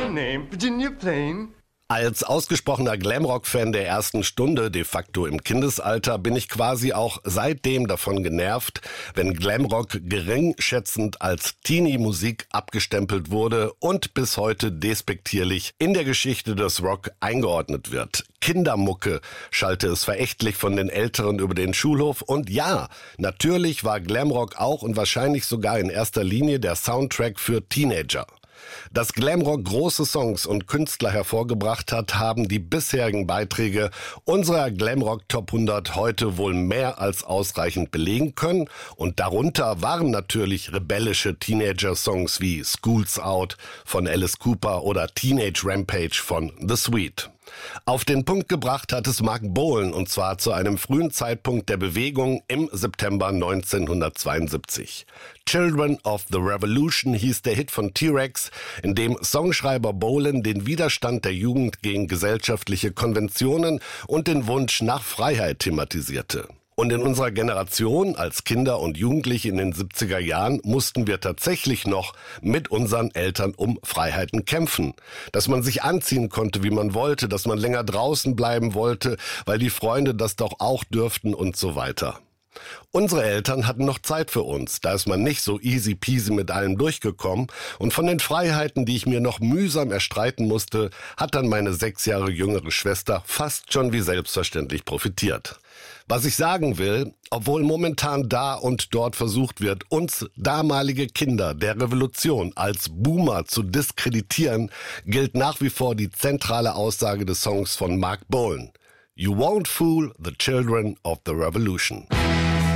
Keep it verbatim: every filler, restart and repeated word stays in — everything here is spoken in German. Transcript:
name? Virginia Plain. Als ausgesprochener Glamrock-Fan der ersten Stunde, de facto im Kindesalter, bin ich quasi auch seitdem davon genervt, wenn Glamrock geringschätzend als Teenie-Musik abgestempelt wurde und bis heute despektierlich in der Geschichte des Rock eingeordnet wird. Kindermucke schallte es verächtlich von den Älteren über den Schulhof. Und ja, natürlich war Glamrock auch und wahrscheinlich sogar in erster Linie der Soundtrack für Teenager. Dass Glamrock große Songs und Künstler hervorgebracht hat, haben die bisherigen Beiträge unserer Glamrock Top hundert heute wohl mehr als ausreichend belegen können. Und darunter waren natürlich rebellische Teenager-Songs wie School's Out von Alice Cooper oder Teenage Rampage von The Sweet. Auf den Punkt gebracht hat es Marc Bolan, und zwar zu einem frühen Zeitpunkt der Bewegung im September neunzehnhundertzweiundsiebzig. Children of the Revolution hieß der Hit von T-Rex, in dem Songschreiber Bolan den Widerstand der Jugend gegen gesellschaftliche Konventionen und den Wunsch nach Freiheit thematisierte. Und in unserer Generation als Kinder und Jugendliche in den siebziger Jahren mussten wir tatsächlich noch mit unseren Eltern um Freiheiten kämpfen. Dass man sich anziehen konnte, wie man wollte, dass man länger draußen bleiben wollte, weil die Freunde das doch auch dürften und so weiter. Unsere Eltern hatten noch Zeit für uns, da ist man nicht so easy peasy mit allem durchgekommen, und von den Freiheiten, die ich mir noch mühsam erstreiten musste, hat dann meine sechs Jahre jüngere Schwester fast schon wie selbstverständlich profitiert. Was ich sagen will, obwohl momentan da und dort versucht wird, uns damalige Kinder der Revolution als Boomer zu diskreditieren, gilt nach wie vor die zentrale Aussage des Songs von Marc Bolan: You won't fool the children of the revolution.